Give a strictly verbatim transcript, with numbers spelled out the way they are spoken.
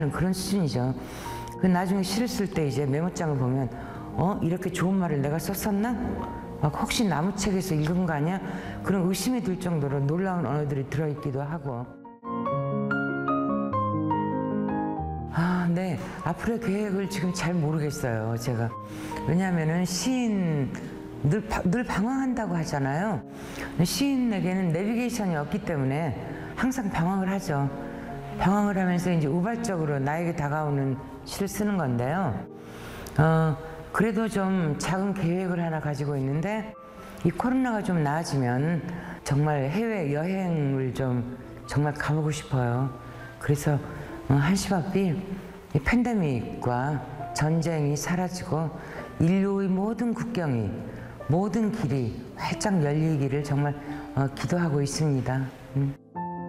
그런 수준이죠. 그 나중에 시를 쓸 때 이제 메모장을 보면 어? 이렇게 좋은 말을 내가 썼었나? 막 혹시 나무책에서 읽은 거 아니야? 그런 의심이 들 정도로 놀라운 언어들이 들어있기도 하고. 아, 네. 앞으로의 계획을 지금 잘 모르겠어요, 제가. 왜냐하면은 시인, 늘, 늘 방황한다고 하잖아요. 시인에게는 내비게이션이 없기 때문에 항상 방황을 하죠. 방황을 하면서 이제 우발적으로 나에게 다가오는 시를 쓰는 건데요. 어, 그래도 좀 작은 계획을 하나 가지고 있는데, 이 코로나가 좀 나아지면 정말 해외 여행을 좀 정말 가보고 싶어요. 그래서 어, 한시바삐 이 팬데믹과 전쟁이 사라지고 인류의 모든 국경이, 모든 길이 활짝 열리기를 정말 어, 기도하고 있습니다. 음.